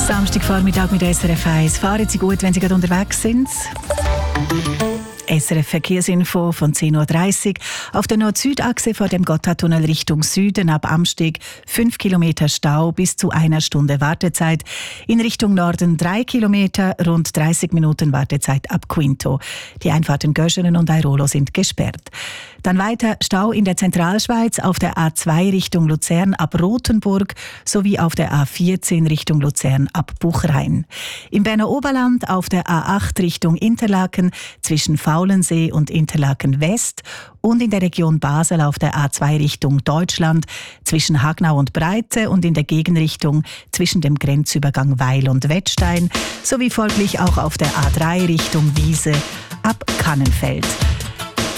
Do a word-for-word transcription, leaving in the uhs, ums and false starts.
Samstagvormittag mit S R F eins. Fahren Sie gut, wenn Sie gerade unterwegs sind. S R F Verkehrsinfo von zehn Uhr dreißig. Auf der Nord-Süd-Achse vor dem Gotthardtunnel Richtung Süden ab Amsteg fünf Kilometer Stau bis zu einer Stunde Wartezeit. In Richtung Norden drei Kilometer, rund dreißig Minuten Wartezeit ab Quinto. Die Einfahrten Göschenen und Airolo sind gesperrt. Dann weiter Stau in der Zentralschweiz auf der A zwei Richtung Luzern ab Rothenburg sowie auf der A vierzehn Richtung Luzern ab Buchrein. Im Berner Oberland auf der A acht Richtung Interlaken zwischen Faulensee und Interlaken West und in der Region Basel auf der A zwei Richtung Deutschland zwischen Hagnau und Breite und in der Gegenrichtung zwischen dem Grenzübergang Weil und Wettstein sowie folglich auch auf der A drei Richtung Wiese ab Kannenfeld.